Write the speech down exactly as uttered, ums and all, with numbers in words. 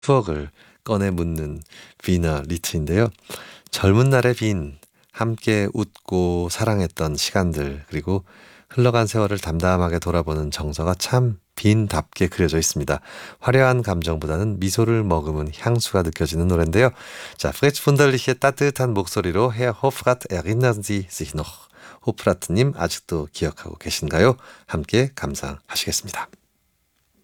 추억을 꺼내 묻는 비너 리트인데요. 젊은 날의 빈, 함께 웃고 사랑했던 시간들, 그리고 흘러간 세월을 담담하게 돌아보는 정서가 참 빈답게 그려져 있습니다. 화려한 감정보다는 미소를 머금은 향수가 느껴지는 노래인데요. 자, 프레츠 푼덜리히의 따뜻한 목소리로 헤어 호프라트 erinnern Sie sich noch? 호프라트님 아직도 기억하고 계신가요? 함께 감상하시겠습니다.